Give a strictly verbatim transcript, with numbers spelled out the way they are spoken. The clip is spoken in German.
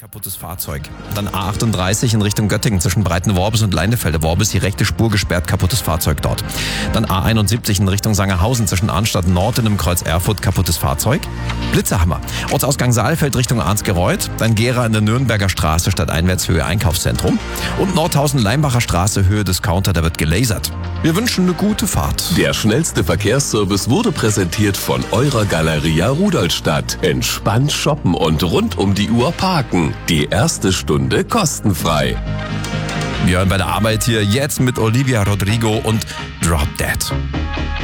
Kaputtes Fahrzeug. Dann A achtunddreißig in Richtung Göttingen zwischen Breitenworbis und Leinefelde-Worbis. Die rechte Spur gesperrt, kaputtes Fahrzeug dort. Dann A einundsiebzig in Richtung Sangerhausen zwischen Arnstadt Nord und dem Kreuz Erfurt. Kaputtes Fahrzeug. Blitzerhammer. Ortsausgang Saalfeld Richtung Arnsgereuth. Dann Gera in der Nürnberger Straße statt Einwärtshöhe Einkaufszentrum. Und Nordhausen-Leimacher Straße Höhe Discounter, da wird gelasert. Wir wünschen eine gute Fahrt. Der schnellste Verkehrsservice wurde präsentiert von eurer Galeria Rudolstadt. Entspannt shoppen und rund um die Uhr parken. Die erste Stunde kostenfrei. Wir hören bei der Arbeit hier jetzt mit Olivia Rodrigo und Drop Dead.